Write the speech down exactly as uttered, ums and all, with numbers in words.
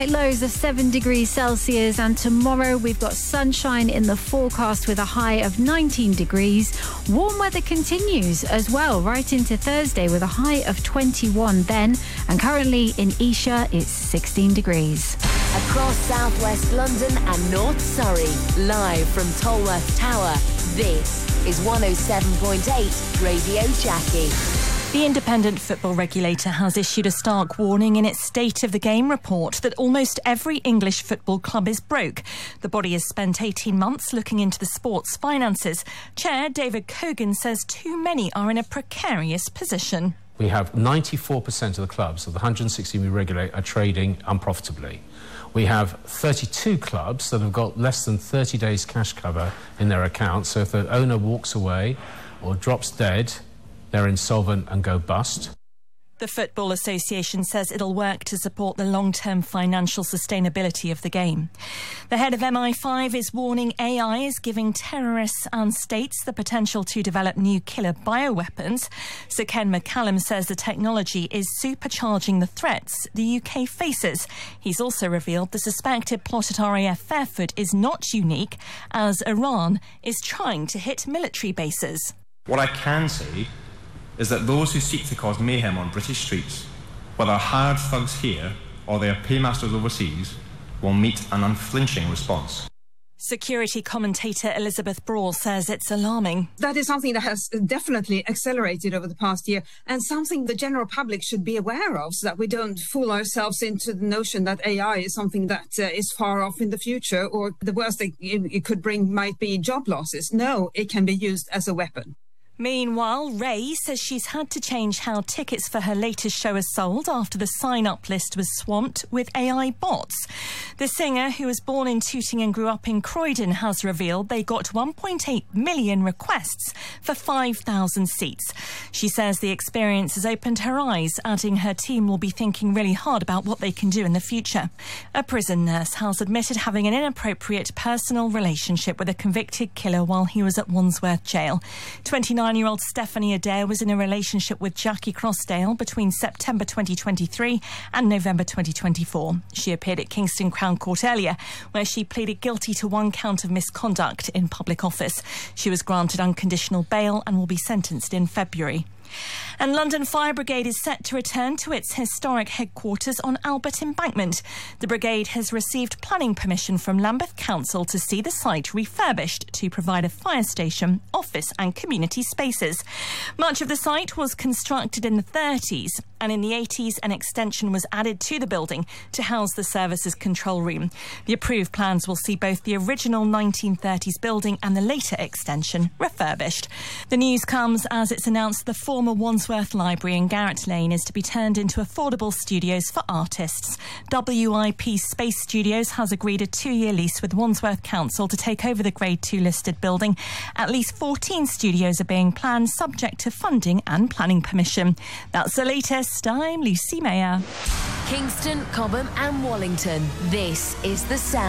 Lows of seven degrees Celsius, and tomorrow we've got sunshine in the forecast with a high of nineteen degrees. Warm weather continues as well right into Thursday with a high of twenty-one then, and currently in Esher it's sixteen degrees. Across southwest London and North Surrey, live from Tolworth Tower, this is one oh seven point eight Radio Jackie. The Independent Football Regulator has issued a stark warning in its State of the Game report that almost every English football club is broke. The body has spent eighteen months looking into the sport's finances. Chair David Cogan says too many are in a precarious position. We have ninety-four percent of the clubs of the one hundred sixty we regulate are trading unprofitably. We have thirty-two clubs that have got less than thirty days cash cover in their accounts, so if the owner walks away or drops dead, they're insolvent and go bust. The Football Association says it'll work to support the long-term financial sustainability of the game. The head of M I five is warning A I is giving terrorists and states the potential to develop new killer bioweapons. Sir Ken McCallum says the technology is supercharging the threats the U K faces. He's also revealed the suspected plot at R A F Fairford is not unique, as Iran is trying to hit military bases. What I can say is that those who seek to cause mayhem on British streets, whether hired thugs here or their paymasters overseas, will meet an unflinching response. Security commentator Elizabeth Brawl says it's alarming. That is something that has definitely accelerated over the past year, and something the general public should be aware of, so that we don't fool ourselves into the notion that A I is something that uh, is far off in the future, or the worst thing it could bring might be job losses. No, it can be used as a weapon. Meanwhile, Ray says she's had to change how tickets for her latest show are sold after the sign-up list was swamped with A I bots. The singer, who was born in Tooting and grew up in Croydon, has revealed they got one point eight million requests for five thousand seats. She says the experience has opened her eyes, adding her team will be thinking really hard about what they can do in the future. A prison nurse has admitted having an inappropriate personal relationship with a convicted killer while he was at Wandsworth Jail. twenty-nine-year-old Stephanie Adair was in a relationship with Jackie Crossdale between September twenty twenty-three and November twenty twenty-four. She appeared at Kingston Crown Court earlier, where she pleaded guilty to one count of misconduct in public office. She was granted unconditional bail and will be sentenced in February. And London Fire Brigade is set to return to its historic headquarters on Albert Embankment. The brigade has received planning permission from Lambeth Council to see the site refurbished to provide a fire station, office and community spaces. Much of the site was constructed in the thirties, and in the eighties an extension was added to the building to house the services control room. The approved plans will see both the original nineteen thirties building and the later extension refurbished. The news comes as it's announced the former Wandsworth Library in Garrett Lane is to be turned into affordable studios for artists. W I P Space Studios has agreed a two-year lease with Wandsworth Council to take over the Grade two listed building. At least fourteen studios are being planned, subject to funding and planning permission. That's the latest. I'm Lucy Mayer. Kingston, Cobham and Wallington. This is The Sound.